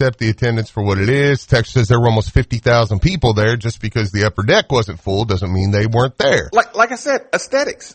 accept the attendance for what it is. Text says there were almost 50,000 people there. Just because the upper deck wasn't full doesn't mean they weren't there. Like I said, aesthetics.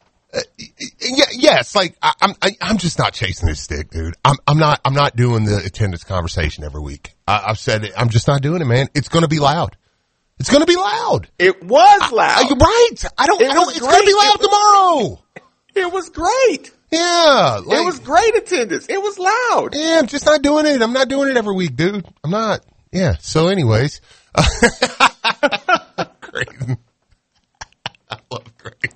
Yes, like I'm just not chasing this stick, dude. I'm not doing the attendance conversation every week. I've said it. I'm just not doing it, man. It's going to be loud. It's going to be loud. It was loud. You're right. It's going to be loud tomorrow. It was great. Yeah. It was great attendance. It was loud. Yeah, I'm just not doing it. I'm not doing it every week, dude. I'm not. Yeah. So anyways. Creighton. I love Creighton.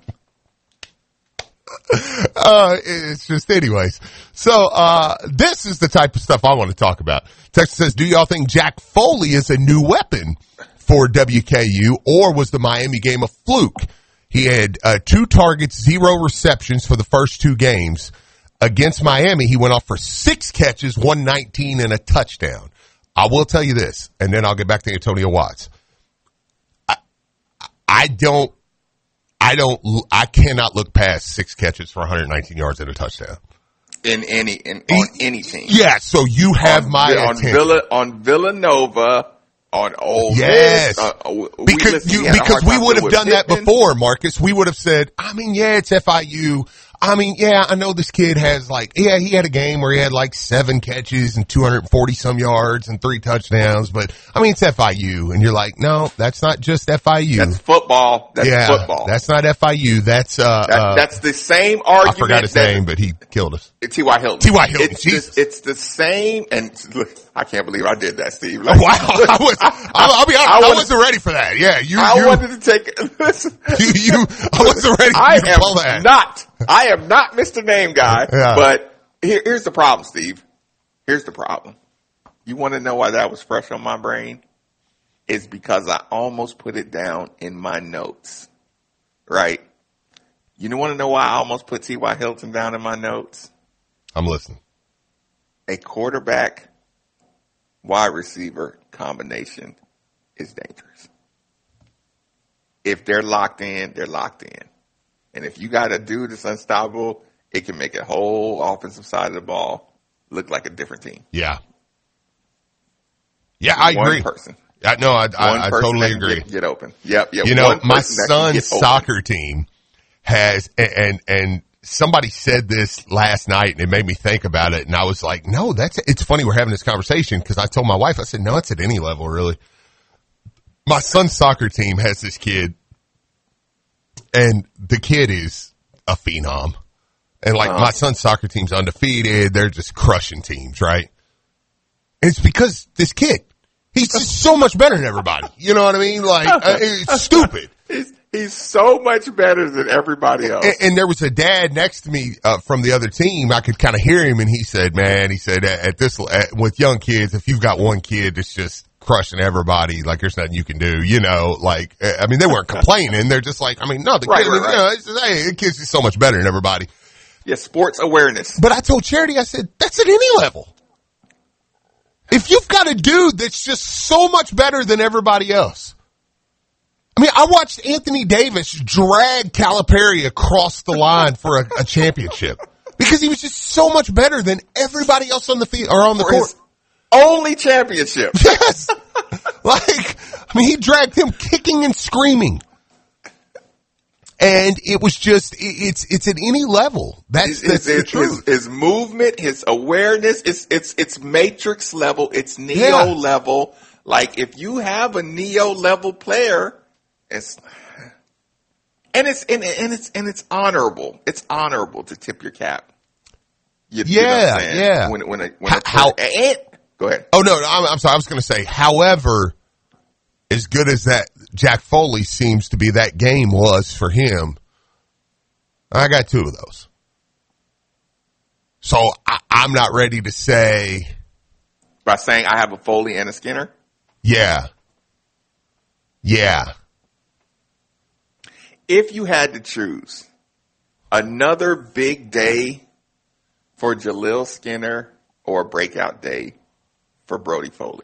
It's just anyways. So, this is the type of stuff I want to talk about. Text says, do y'all think Jack Foley is a new weapon for WKU, or was the Miami game a fluke? He had 2 targets, 0 receptions for the first 2 games. Against Miami, he went off for 6 catches, 119 and a touchdown. I will tell you this, and then I'll get back to Antonio Watts. I cannot look past 6 catches for 119 yards and a touchdown. On any team. Yeah, so you have my attention. On Villanova, on Ole Miss. Yes. Because we would have done that before, Marcus. We would have said, it's FIU. I know this kid has he had a game where he had 7 catches and 240 some yards and 3 touchdowns, but it's FIU. And you're like, no, that's not just FIU. That's football. That's football. That's not FIU. That's the same argument. I forgot his name, but he killed us. T.Y. Hilton. T.Y. Hilton. It's the same. And look, I can't believe I did that, Steve. Wow. I'll be honest. I wasn't ready for that. Yeah. I wanted to take, listen. I wasn't ready to pull that. I am not Mr. Name Guy, yeah. But here's the problem, Steve. Here's the problem. You want to know why that was fresh on my brain? It's because I almost put it down in my notes, right? You want to know why I almost put T.Y. Hilton down in my notes? I'm listening. A quarterback wide receiver combination is dangerous. If they're locked in, they're locked in. And if you got a dude that's unstoppable, it can make a whole offensive side of the ball look like a different team. Yeah. Yeah, I agree. One person. I totally agree. Get open. Yep. My son's soccer team has, and somebody said this last night and it made me think about it. And I was like, no, it's funny we're having this conversation because I told my wife, I said, no, it's at any level, really. My son's soccer team has this kid. And the kid is a phenom. And my son's soccer team's undefeated. They're just crushing teams, right? And it's because this kid, he's just so much better than everybody. You know what I mean? It's stupid. He's so much better than everybody else. And there was a dad next to me, from the other team. I could kind of hear him and he said, with young kids, if you've got one kid that's just crushing everybody, there's nothing you can do, they weren't complaining. They're just the kid, the kid's just so much better than everybody. Yeah, sports awareness. But I told Charity, I said, that's at any level. If you've got a dude that's just so much better than everybody else. I watched Anthony Davis drag Calipari across the line for a championship because he was just so much better than everybody else on the field or on the court. Only championship. Yes. He dragged him kicking and screaming. And it was just, it's at any level. That's the truth. His movement, his awareness, it's matrix level, it's Neo level. If you have a Neo level player, it's honorable. It's honorable to tip your cap. You know what I'm saying? Yeah. Go ahead. Oh, no, I'm sorry. I was going to say, however, as good as that Jack Foley seems to be, that game was for him, I got 2 of those. So I'm not ready to say. By saying I have a Foley and a Skinner? Yeah. Yeah. If you had to choose another big day for Jaleel Skinner or a breakout day for Brody Foley.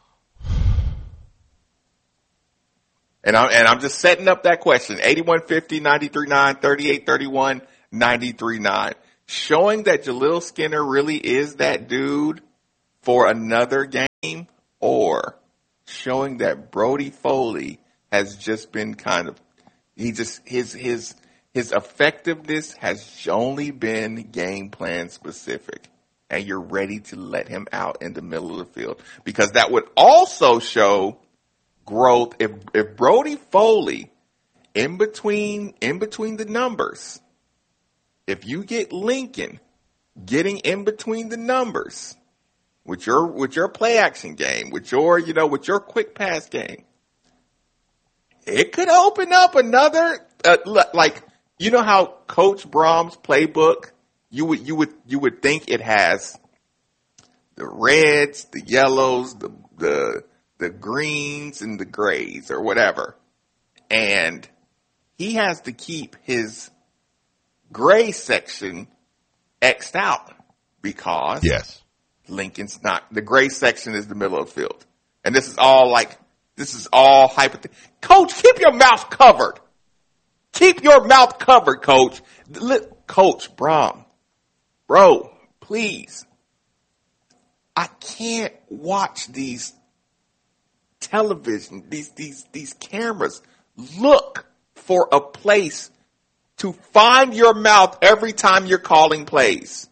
And I'm just setting up that question. 8150, 93.9, 3831, 93.9. Showing that Jaleel Skinner really is that dude for another game. or showing that Brody Foley has just been kind of, his effectiveness has only been game plan specific, and you're ready to let him out in the middle of the field, because that would also show growth if Brody Foley in between the numbers, if you get Lincoln getting in between the numbers with your play action game, with your quick pass game, it could open up another how Coach Brom's playbook, you would think it has the reds, the yellows, the greens, and the grays or whatever, and he has to keep his gray section X'd out because Lincoln's not. The gray section is the middle of the field. And this is all hypothetical. Coach, keep your mouth covered. Keep your mouth covered, Coach. Coach Brom. Bro, please. I can't watch these television, these cameras. Look for a place to find your mouth every time you're calling plays.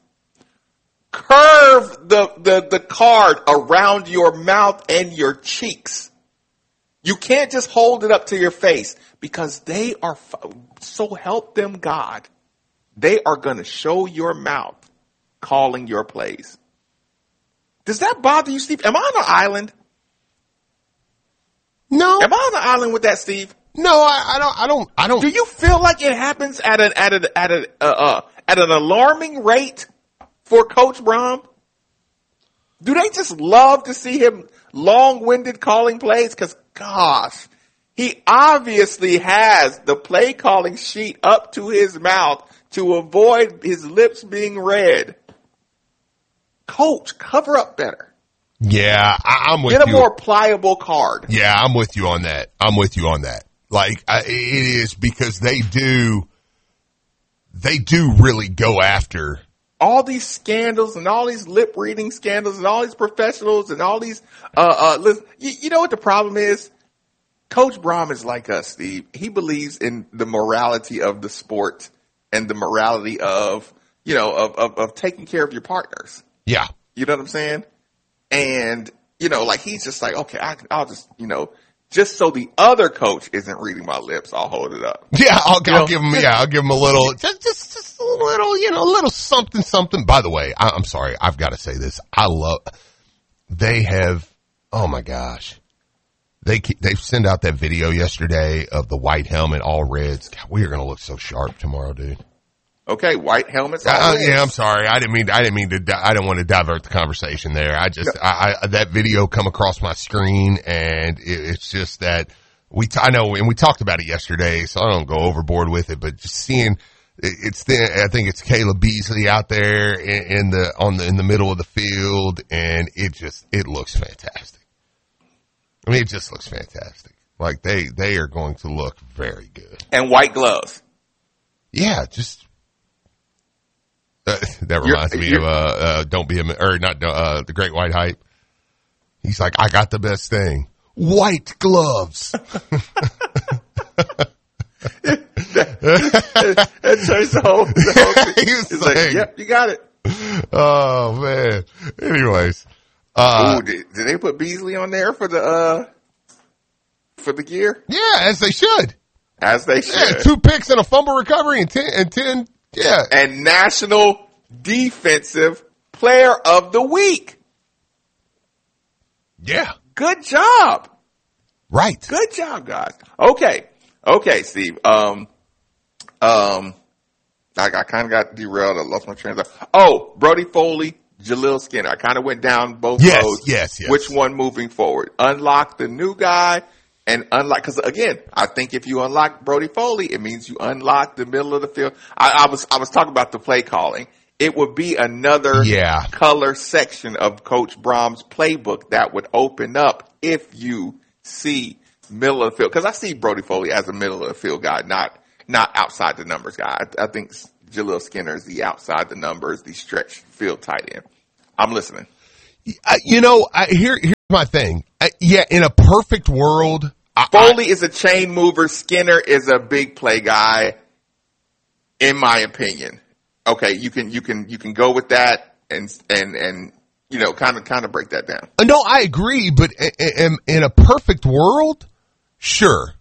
Curve the card around your mouth and your cheeks. You can't just hold it up to your face, because they are, so help them God, they are going to show your mouth calling your plays. Does that bother you, Steve? Am I on an island? No. Am I on an island with that, Steve? No, I don't. Do you feel like it happens at an alarming rate for Coach Brom? Do they just love to see him long-winded calling plays? Because, gosh, he obviously has the play calling sheet up to his mouth to avoid his lips being read. Coach, cover up better. Yeah, I'm with you. Get a more pliable card. Yeah, I'm with you on that. Like, it is, because they do really go after all these scandals and all these lip reading scandals and all these professionals and all these, you know what the problem is? Coach Brom is like us, Steve. He believes in the morality of the sport and the morality of taking care of your partners. Yeah. You know what I'm saying? And, he's just like, okay, I'll just, just so the other coach isn't reading my lips, I'll hold it up. Yeah, I'll give him a little, just a little, a little something. By the way, I'm sorry, I've got to say this. Oh my gosh. They sent out that video yesterday of the white helmet, all reds. God, we are going to look so sharp tomorrow, dude. Okay, white helmets. Yeah, I'm sorry. I didn't want to divert the conversation there. That video come across my screen, and it's just that I know, and we talked about it yesterday, so I don't go overboard with it, but just seeing I think it's Caleb Beasley out there in the middle of the field, and it looks fantastic. I mean, it just looks fantastic. Like they are going to look very good. And white gloves. Yeah, just. That reminds me of the Great White Hype. He's like, I got the best thing, white gloves. That changed the whole thing. He's like, yep, you got it. Oh man. Anyways, did they put Beasley on there for the gear? Yeah, as they should. As they should. Yeah, 2 picks and a fumble recovery and 10. Yeah. And National Defensive Player of the Week. Yeah. Good job. Right. Good job, guys. Okay, Steve. I kind of got derailed. I lost my train of thought. Oh, Brody Foley, Jaleel Skinner. I kind of went down both roads. Yes. Which one moving forward? Unlock the new guy. And because again, I think if you unlock Brody Foley, it means you unlock the middle of the field. I was talking about the play calling. It would be another color section of Coach Brom's playbook that would open up if you see middle of the field. Because I see Brody Foley as a middle of the field guy, not outside the numbers guy. I think Jaleel Skinner is the outside the numbers, the stretch field tight end. I'm listening. Here's my thing. In a perfect world, Foley is a chain mover. Skinner is a big play guy, in my opinion. Okay, you can go with that and kind of break that down. No, I agree, but in a perfect world, sure,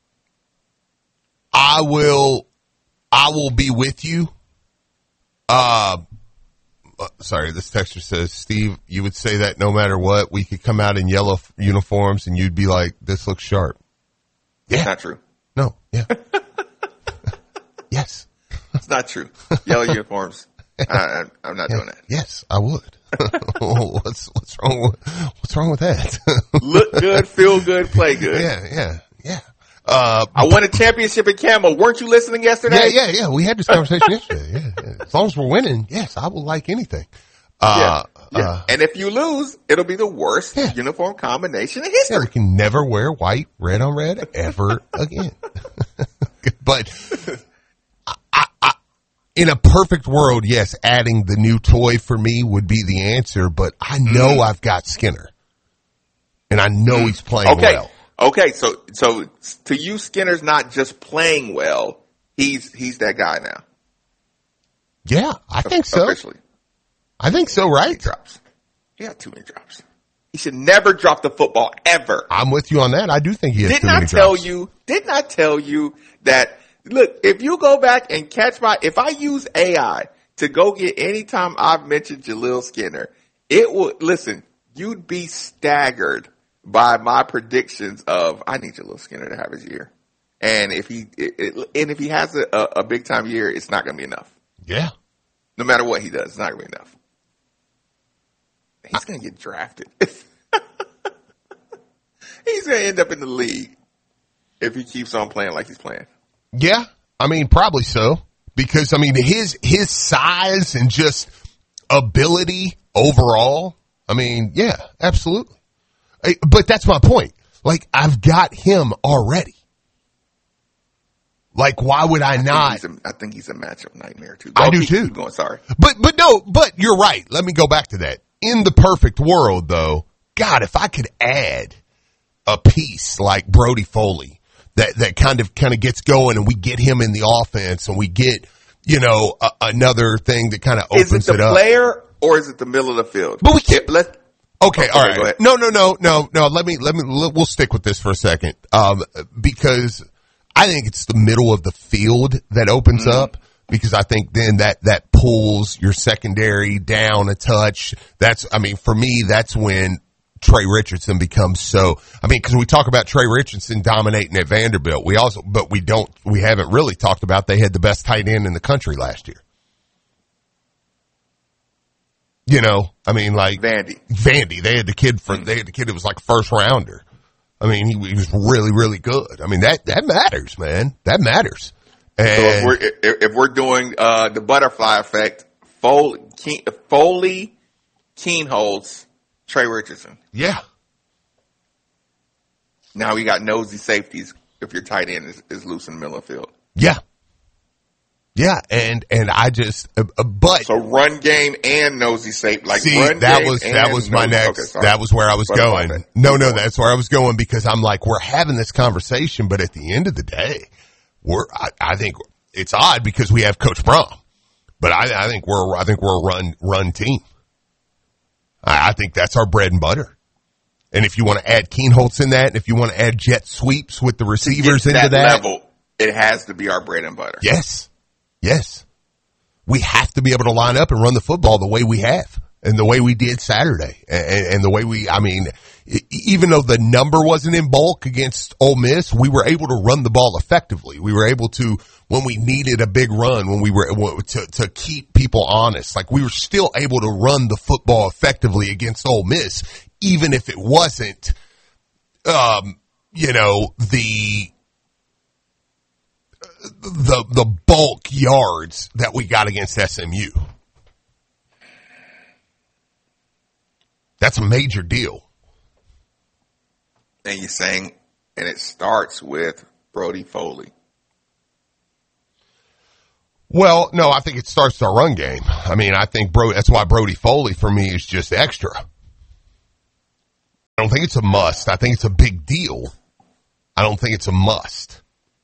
I will be with you. Sorry, this texter says, Steve, you would say that no matter what, we could come out in yellow uniforms and you'd be like, this looks sharp. Yeah. It's not true. No. Yeah. Yes. It's not true. Yellow uniforms. I'm not doing that. Yes, I would. What's wrong with that? Look good, feel good, play good. Yeah. I won a championship at Camel. Weren't you listening yesterday? Yeah. We had this conversation yesterday. Yeah. As long as we're winning, yes, I will like anything. And if you lose, it'll be the worst uniform combination in history. Yeah, we can never wear white, red on red ever again. But in a perfect world, yes, adding the new toy for me would be the answer, but I know I've got Skinner. And I know he's playing well. Okay, so to you, Skinner's not just playing well. He's that guy now. Yeah, I think so. Officially. I think so, right? Drops. He got too many drops. He should never drop the football ever. I'm with you on that. I do think he has too many drops. Did not tell you that, look, if you go back and if I use AI to go get any time I've mentioned Jaleel Skinner, you'd be staggered by my predictions of, I need Jaleel Skinner to have his year. And if he has a big time year, it's not going to be enough. Yeah. No matter what he does, it's not going to be enough. He's going to get drafted. He's going to end up in the league if he keeps on playing like he's playing. Yeah. I mean, probably so. Because, I mean, his size and just ability overall, I mean, yeah, absolutely. But that's my point. Like, I've got him already. Like, why would I not? I think he's a matchup nightmare too. I do too. Keep going, sorry. But you're right. Let me go back to that. In the perfect world, though, God, if I could add a piece like Brody Foley that kind of gets going and we get him in the offense and we get, another thing that kind of opens it up. Is it the player or is it the middle of the field? But we can't. Okay, all right. Go ahead. No. We'll stick with this for a second. Because I think it's the middle of the field that opens up, because I think then that pulls your secondary down a touch. For me, that's when Trey Richardson becomes because we talk about Trey Richardson dominating at Vanderbilt. We haven't really talked about they had the best tight end in the country last year. Vandy. They had the kid that was like first rounder. I mean, he was really, really good. I mean, that matters, man. That matters. And so if we're doing the butterfly effect, Foley, Keenholz, Trey Richardson. Yeah. Now we got nosy safeties if your tight end is loose in the middle of the field. Yeah. Yeah, and I just, but. So run game and nosy safety. That was my next, that was where I was going. No, that's where I was going, because I'm like, we're having this conversation, but at the end of the day, I think it's odd because we have Coach Brom, but I think we're a run team. I think that's our bread and butter. And if you want to add Keenholz in that, and if you want to add jet sweeps with the receivers into that level, it has to be our bread and butter. Yes. We have to be able to line up and run the football the way we have and the way we did Saturday. And the way even though the number wasn't in bulk against Ole Miss, we were able to run the ball effectively. We were able to, when we needed a big run, when we were to keep people honest, like we were still able to run the football effectively against Ole Miss, even if it wasn't, the bulk yards that we got against SMU. That's a major deal. And you're saying, and it starts with Brody Foley. Well, no, I think it starts with our run game. I mean, I think that's why Brody Foley for me is just extra. don't think it's a must. I think it's a big deal. I don't think it's a must.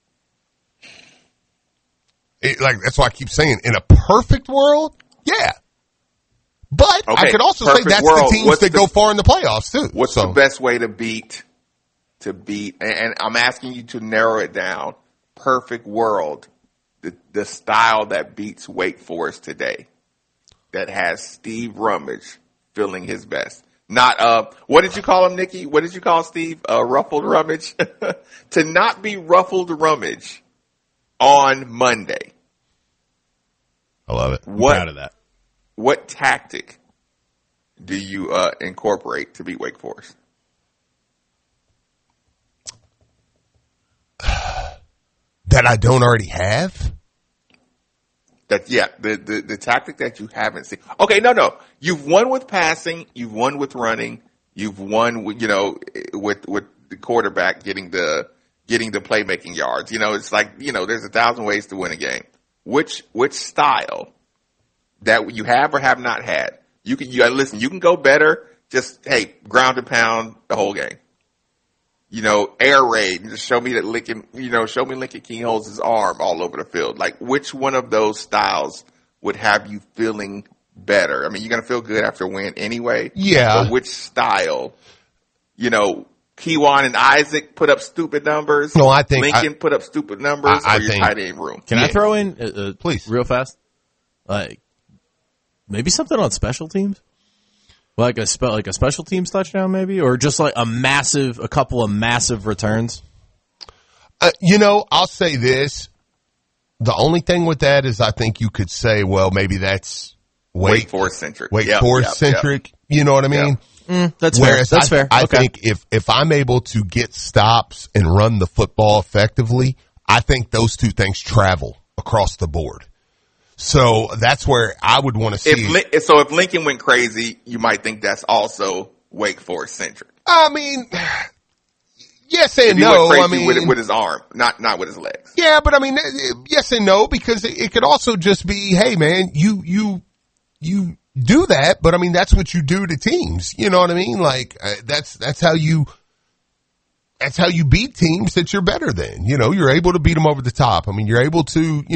That's why I keep saying, in a perfect world, yeah. But I could also say that's the teams that go far in the playoffs too. What's the best way to beat? And I'm asking you to narrow it down. Perfect world, the style that beats Wake Forest today, that has Steve Rummage feeling his best. Not what did you call him, Nikki? What did you call Steve? Ruffled Rummage. To not be ruffled Rummage on Monday. I love it. I'm proud of that. What tactic do you incorporate to beat Wake Forest? That I don't already have? The tactic that you haven't seen. Okay, no. You've won with passing. You've won with running. You've won with the quarterback getting the playmaking yards. It's like, there's 1,000 ways to win a game. Which style that you have or have not had? You listen. You can go better. Just ground and pound the whole game. Air raid and just show me Lincoln King holds his arm all over the field. Like, which one of those styles would have you feeling better? I mean, you're going to feel good after a win anyway. Yeah. But which style, Kewan and Isaac put up stupid numbers. No, I think Lincoln put up stupid numbers. Or your tight end room. Can I throw in, please, real fast? Like, maybe something on special teams? Like a special teams touchdown, maybe, or just like a couple of massive returns. I'll say this: the only thing with that is, I think you could say, well, maybe that's Wake Forest centric. Centric. You know what I mean? That's fair. That's fair. I think if I'm able to get stops and run the football effectively, I think those two things travel across the board. So that's where I would want to see. If Lincoln went crazy, you might think that's also Wake Forest centric. I mean, yes and no. I mean, with his arm, not with his legs. Yeah, but I mean, yes and no, because it could also just be, hey man, you do that, but I mean, that's what you do to teams. You know what I mean? Like that's how you beat teams that you're better than. You're able to beat them over the top. I mean, you're able to,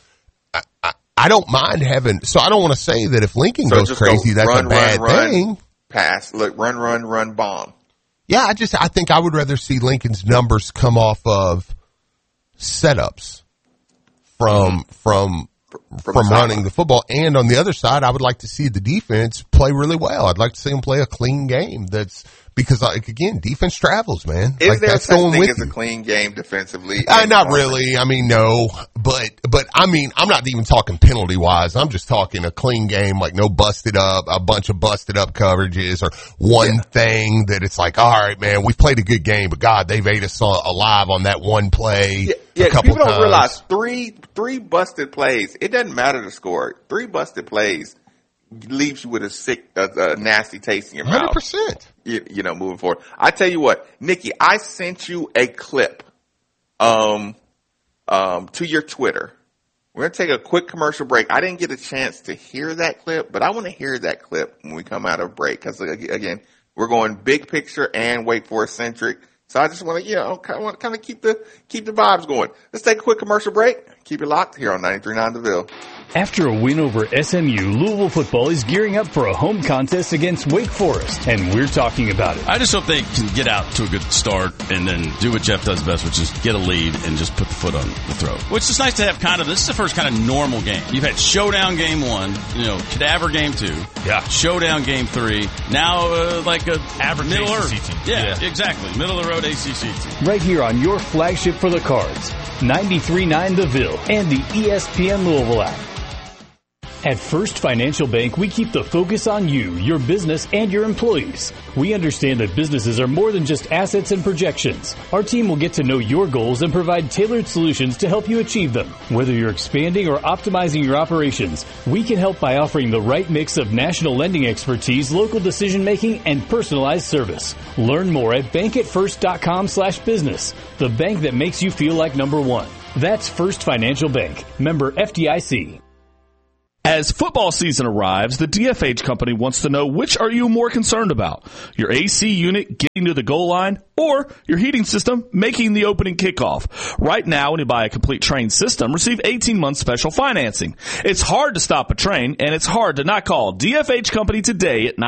I don't mind having, so I don't want to say that if Lincoln goes crazy, that's a bad thing. Pass, look, run, bomb. Yeah, I think I would rather see Lincoln's numbers come off of setups from running the football. And on the other side, I would like to see the defense play really well. I'd like to see them play a clean game. Because, again, defense travels, man. Is there such thing as a clean game defensively? Not really. I mean, no. But I mean, I'm not even talking penalty-wise. I'm just talking a clean game, like no a bunch of busted-up coverages or one thing that it's like, all right, man, we played a good game, but, God, they've ate us alive on that one play a couple people don't times. realize three busted plays. It doesn't matter the score. 3 busted plays leaves you with a nasty taste in your mouth. 100%. Moving forward. I tell you what, Nikki, I sent you a clip, to your Twitter. We're going to take a quick commercial break. I didn't get a chance to hear that clip, but I want to hear that clip when we come out of break. Cause again, we're going big picture and Wake Forest centric. So I just want to, kind of keep the vibes going. Let's take a quick commercial break. Keep it locked here on 93.9 The Ville. After a win over SMU, Louisville football is gearing up for a home contest against Wake Forest, and we're talking about it. I just hope they can get out to a good start and then do what Jeff does best, which is get a lead and just put the foot on the throat. Which is nice to have this is the first kind of normal game. You've had Showdown Game 1, Cadaver Game 2, Showdown Game 3, now like a average middle ACC earth. team. Yeah, exactly. Middle of the road ACC team. Right here on your flagship for the Cards, 93.9 The Ville and the ESPN Louisville app. At First Financial Bank, we keep the focus on you, your business, and your employees. We understand that businesses are more than just assets and projections. Our team will get to know your goals and provide tailored solutions to help you achieve them. Whether you're expanding or optimizing your operations, we can help by offering the right mix of national lending expertise, local decision-making, and personalized service. Learn more at bankatfirst.com/business, the bank that makes you feel like number one. That's First Financial Bank, member FDIC. As football season arrives, the DFH company wants to know which are you more concerned about, your AC unit getting to the goal line or your heating system making the opening kickoff. Right now, when you buy a complete Trane system, receive 18-month special financing. It's hard to stop a train, and it's hard to not call DFH Company today at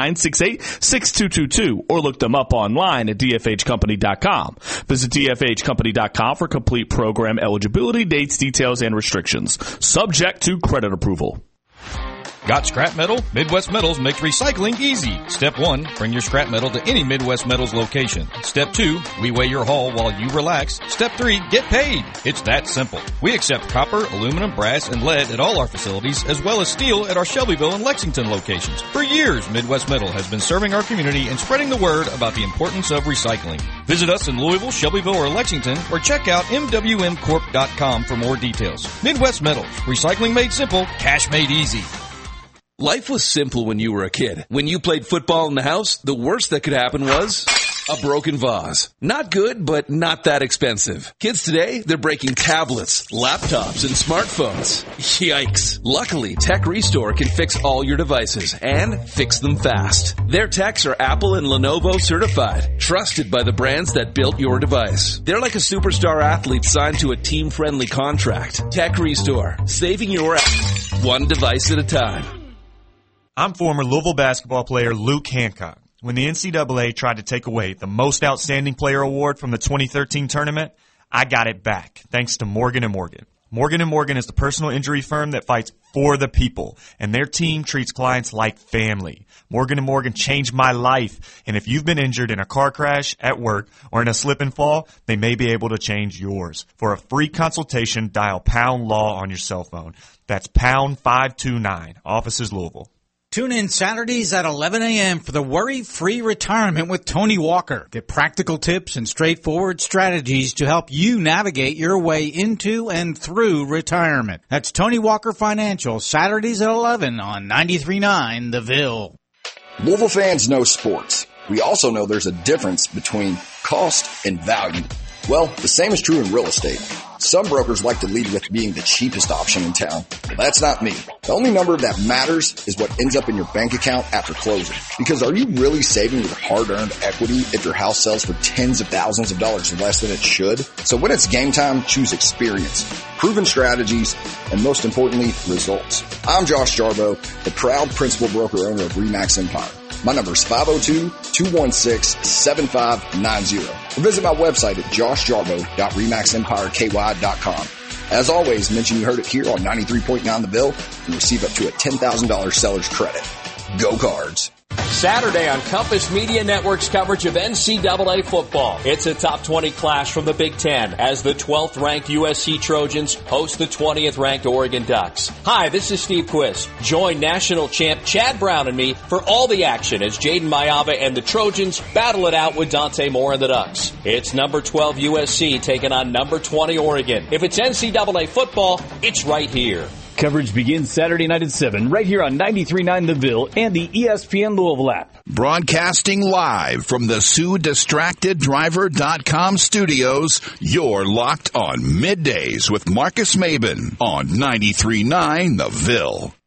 968-6222 or look them up online at dfhcompany.com. Visit dfhcompany.com for complete program eligibility, dates, details, and restrictions. Subject to credit approval. Got scrap metal? Midwest Metals makes recycling easy. Step 1, bring your scrap metal to any Midwest Metals location. Step 2, we weigh your haul while you relax. Step 3, get paid. It's that simple. We accept copper, aluminum, brass, and lead at all our facilities, as well as steel at our Shelbyville and Lexington locations. For years, Midwest Metal has been serving our community and spreading the word about the importance of recycling. Visit us in Louisville, Shelbyville, or Lexington, or check out mwmcorp.com for more details. Midwest Metals. Recycling made simple, cash made easy. Life was simple when you were a kid. When you played football in the house, the worst that could happen was a broken vase. Not good, but not that expensive. Kids today, they're breaking tablets, laptops, and smartphones. Yikes. Luckily, Tech Restore can fix all your devices and fix them fast. Their techs are Apple and Lenovo certified, trusted by the brands that built your device. They're like a superstar athlete signed to a team-friendly contract. Tech Restore, saving your one device at a time. I'm former Louisville basketball player Luke Hancock. When the NCAA tried to take away the Most Outstanding Player Award from the 2013 tournament, I got it back, thanks to Morgan & Morgan. Morgan & Morgan is the personal injury firm that fights for the people, and their team treats clients like family. Morgan & Morgan changed my life, and if you've been injured in a car crash, at work, or in a slip and fall, they may be able to change yours. For a free consultation, dial #LAW on your cell phone. That's #529, offices Louisville. Tune in Saturdays at 11 a.m. for the Worry-Free Retirement with Tony Walker. Get practical tips and straightforward strategies to help you navigate your way into and through retirement. That's Tony Walker Financial, Saturdays at 11 on 93.9 The Ville. Louisville fans know sports. We also know there's a difference between cost and value. Well, the same is true in real estate. Some brokers like to lead with being the cheapest option in town. Well, that's not me. The only number that matters is what ends up in your bank account after closing. Because are you really saving your hard-earned equity if your house sells for tens of thousands of dollars less than it should? So when it's game time, choose experience, proven strategies, and most importantly, results. I'm Josh Jarbo, the proud principal broker owner of RE/MAX Empire. My number is 502-216-7590. Or visit my website at joshjarbo.remaxempireky.com. As always, mention you heard it here on 93.9 The Ville and receive up to a $10,000 seller's credit. Go Cards. Saturday on Compass Media Network's coverage of NCAA football. It's a top 20 clash from the Big Ten as the 12th ranked USC Trojans host the 20th ranked Oregon Ducks. Hi, this is Steve Quist. Join national champ Chad Brown and me for all the action as Jaden Mayava and the Trojans battle it out with Dante Moore and the Ducks. It's number 12 USC taking on number 20 Oregon. If it's NCAA football, it's right here. Coverage begins Saturday night at 7 right here on 93.9 The Ville and the ESPN Louisville app. Broadcasting live from the SueDistractedDriver.com studios, you're locked on Middays with Marcus Maben on 93.9 The Ville.